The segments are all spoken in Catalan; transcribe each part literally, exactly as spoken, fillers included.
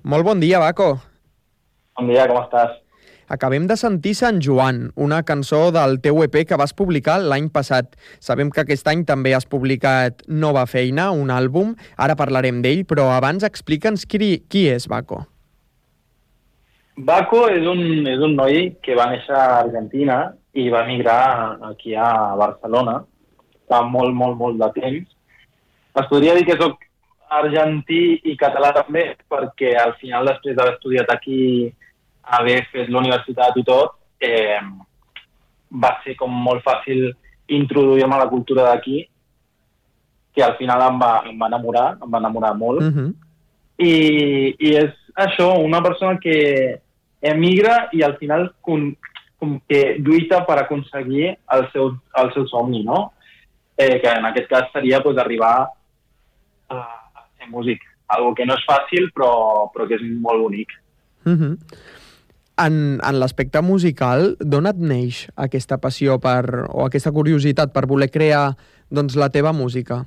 Molt bon dia, Baco. Bon dia, com estàs? Acabem de sentir Sant Joan, una cançó del teu E P que vas publicar l'any passat. Sabem que aquest any també has publicat Nova Feina, un àlbum. Ara parlarem d'ell, però abans explica'ns qui, qui és Baco. Baco és un, és un noi que va néixer a Argentina i va emigrar aquí a Barcelona fa molt, molt, molt de temps. Es podria dir que soc argentí i català també, perquè al final, després d'haver estudiat aquí, haver fet l'universitat i tot, eh, va ser com molt fàcil introduir-me a la cultura d'aquí, que al final em va, em va enamorar, em va enamorar molt. Uh-huh. I, I és això, una persona que emigra i al final com, com que lluita per aconseguir el seu, el seu somni, no? Eh, que en aquest cas seria pues, arribar a, a ser músic. Algo que no és fàcil, però, però que és molt bonic. Uh-huh. En, en l'aspecte musical, d'on et neix aquesta passió per, o aquesta curiositat per voler crear doncs, la teva música?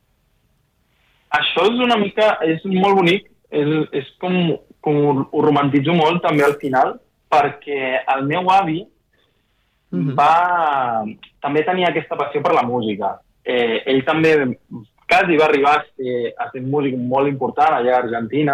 Això és una mica, és molt bonic, és, és com, com ho romantitzo molt també al final, perquè el meu avi uh-huh. va, també tenia aquesta passió per la música. Eh, ell també quasi va arribar a ser, a ser músic molt important allà a Argentina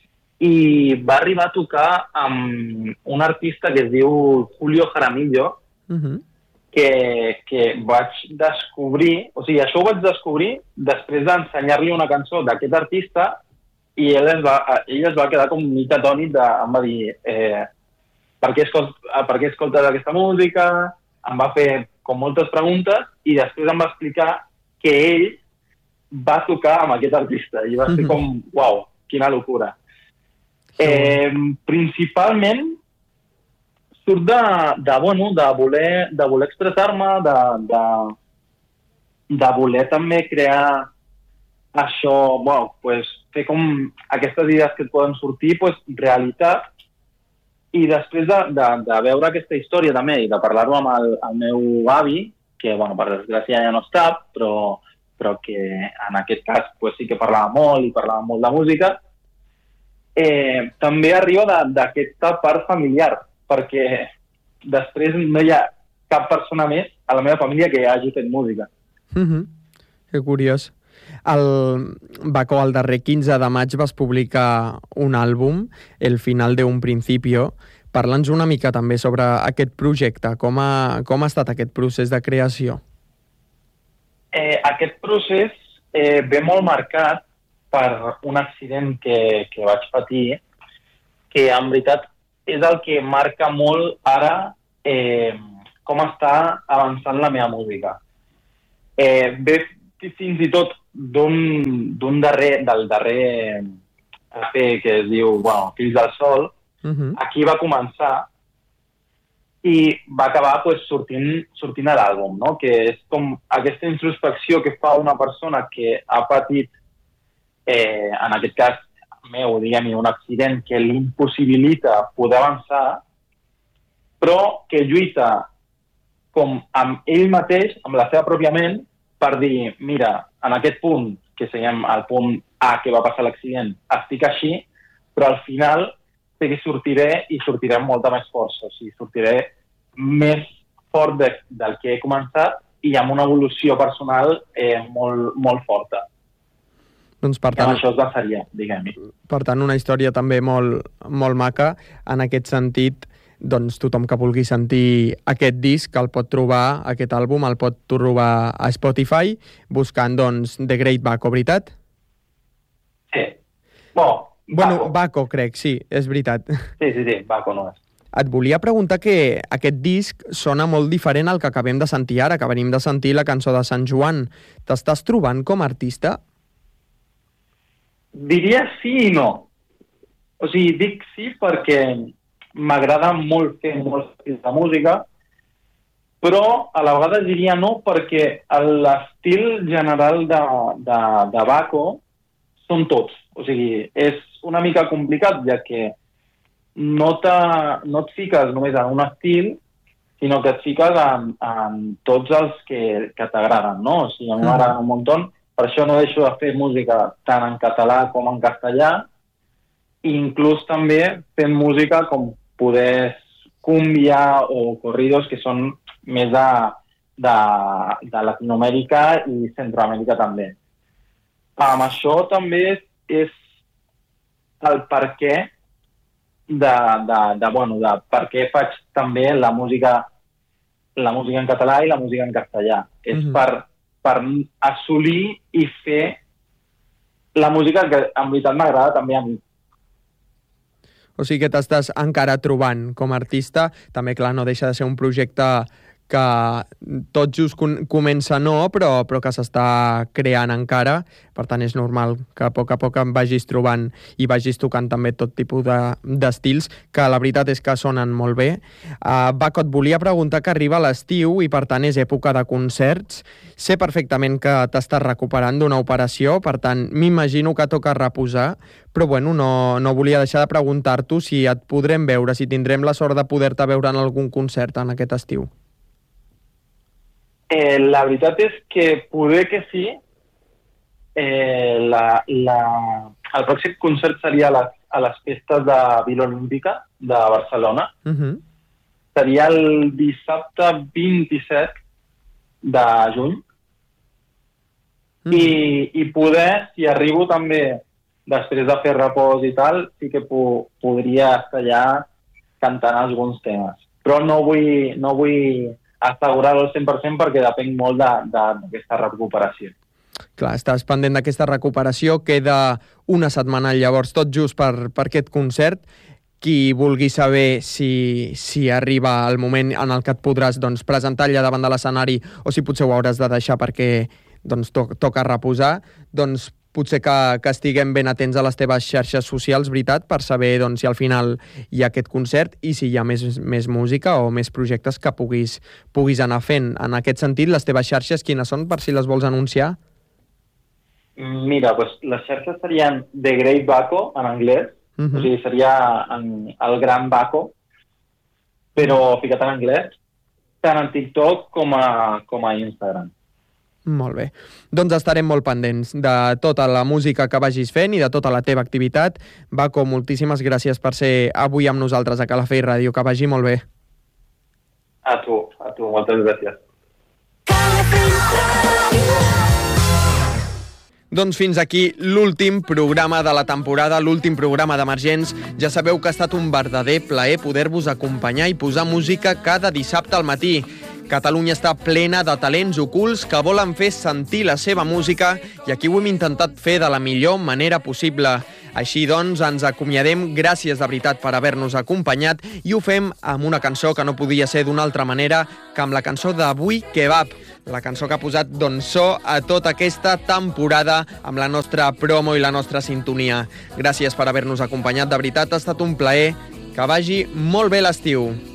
i va arribar a tocar amb un artista que es diu Julio Jaramillo, uh-huh. que, que vaig descobrir, o sigui, això ho vaig descobrir després d'ensenyar-li una cançó d'aquest artista i ell es va, ell es va quedar com mig atònit, de, em va dir eh, per què escoltes, per què escoltes aquesta música, em va fer com moltes preguntes i després em va explicar que ell va tocar amb aquest artista i va ser com, uau, quina locura. Eh, principalment surt de, de, bueno, de, voler, de voler expressar-me, de, de, de voler també crear això, bueno, pues, fer com aquestes idees que et poden sortir, pues, realitat. I després de, de, de veure aquesta història també i de parlar-ho amb el, el meu avi, que bueno, per desgràcia ja no està, però, però que en aquest cas pues, sí que parlava molt i parlava molt de música, eh, també arriba d'aquesta part familiar, perquè després no hi ha cap persona més a la meva família que hagi fet música. Mm-hmm. Que curiós. El Baco, el darrer quinze de maig vas publicar un àlbum, El final de un principio. Parla'ns una mica també sobre aquest projecte. Com ha, com ha estat aquest procés de creació? Eh, aquest procés eh, ve molt marcat per un accident que, que vaig patir, que en veritat és el que marca molt ara eh, com està avançant la meva música. Eh, ve fins i tot d'un darrer, del darrer E P que es diu, bueno, Fills del Sol, uh-huh. aquí va començar i va acabar pues, sortint, sortint a l'àlbum, no? Que és com aquesta introspecció que fa una persona que ha patit, eh, en aquest cas meu, diguem-hi, un accident que l'impossibilita poder avançar, però que lluita com amb ell mateix, amb la seva pròpia ment, per dir, mira, en aquest punt, que seguim al punt A que va passar l'accident, estic així, però al final sé que sortiré i sortiré amb molta més força. O sigui, sortiré més fort de, del que he començat i amb una evolució personal eh, molt, molt forta. Doncs per tant, això es basaria, diguem-hi. Per tant, una història també molt, molt maca. En aquest sentit, doncs tothom que vulgui sentir aquest disc el pot trobar, aquest àlbum el pot trobar a Spotify buscant doncs The Great Baco, veritat? Sí. Bon, bueno, Baco. Baco, crec, sí, és veritat. Sí, sí, sí, Baco no és. Et volia preguntar que aquest disc sona molt diferent al que acabem de sentir ara, que venim de sentir la cançó de Sant Joan. T'estàs trobant com a artista? Diria sí i no. O sigui, dic sí perquè m'agrada molt fer molts estils de música, però a la vegada diria no perquè l'estil general de, de, de Baco són tots. O sigui, és una mica complicat, ja que no, no et fiques només en un estil, sinó que et fiques en, en tots els que, que t'agraden, no? O sigui, a mi m'agrada un muntó, per això no deixo de fer música tant en català com en castellà, i inclús també fent música com poder cumbia o corridos, que són més de, de, de Latinoamèrica i Centroamèrica també. Amb això també és, és el per què de, de, de, bueno, de per què faig també la música, la música en català i la música en castellà. Mm-hmm. És per, per assolir i fer la música que en veritat m'agrada també a mi. O sigui que t'estàs encara trobant com a artista. També, clar, no deixa de ser un projecte que tot just comença no, però, però que s'està creant encara. Per tant, és normal que a poc a poc em vagis trobant i vagis tocant també tot tipus de, d'estils, que la veritat és que sonen molt bé. Uh, Baco, et volia preguntar que arriba l'estiu i, per tant, és època de concerts. Sé perfectament que t'estàs recuperant d'una operació, per tant, m'imagino que toca reposar, però bueno, no, no volia deixar de preguntar-t'ho si et podrem veure, si tindrem la sort de poder-te veure en algun concert en aquest estiu. Eh, la veritat és que poder que sí. Eh, la, la, el pròxim concert seria a les, a les festes de Vila Olímpica de Barcelona. Uh-huh. Seria el dissabte vint-i-set de juny. Uh-huh. I, I poder, si arribo també després de fer repòs i tal, sí que po- podria estar allà cantant alguns temes. Però no vull... No vull assegurar-ho al cent per cent perquè depèn molt d'aquesta recuperació. Clar, estàs pendent d'aquesta recuperació, queda una setmana llavors tot just per, per aquest concert. Qui vulgui saber si, si arriba el moment en el que et podràs doncs, presentar allà davant de l'escenari o si potser ho hauràs de deixar perquè doncs, to- toca reposar, doncs potser que, que estiguem ben atents a les teves xarxes socials, veritat, per saber doncs, si al final hi ha aquest concert i si hi ha més, més música o més projectes que puguis, puguis anar fent. En aquest sentit, les teves xarxes quines són, per si les vols anunciar? Mira, pues, les xarxes serien The Great Baco, en anglès, uh-huh. O sigui, seria en, el Gran Baco, però ficat en anglès, tant en TikTok com a, com a Instagram. Molt bé. Doncs estarem molt pendents de tota la música que vagis fent i de tota la teva activitat. Baco, moltíssimes gràcies per ser avui amb nosaltres a Calafell Ràdio. Que vagi molt bé. A tu, a tu. Moltes gràcies. Doncs fins aquí l'últim programa de la temporada, l'últim programa d'Emergents. Ja sabeu que ha estat un verdader plaer poder-vos acompanyar i posar música cada dissabte al matí. Catalunya està plena de talents ocults que volen fer sentir la seva música i aquí ho hem intentat fer de la millor manera possible. Així doncs, ens acomiadem. Gràcies de veritat per haver-nos acompanyat i ho fem amb una cançó que no podia ser d'una altra manera que amb la cançó d'Avui Kebab, la cançó que ha posat doncs so a tota aquesta temporada amb la nostra promo i la nostra sintonia. Gràcies per haver-nos acompanyat, de veritat ha estat un plaer. Que vagi molt bé l'estiu.